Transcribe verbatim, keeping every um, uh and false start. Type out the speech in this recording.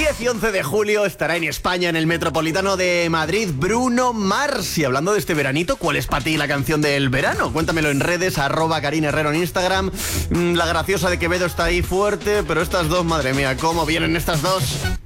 diez y once de julio estará en España, en el Metropolitano de Madrid, Bruno Mars. Y hablando de este veranito, ¿cuál es para ti la canción del verano? Cuéntamelo en redes, arroba Karina Herrero en Instagram. La graciosa de Quevedo está ahí fuerte, pero estas dos, madre mía, ¿cómo vienen estas dos?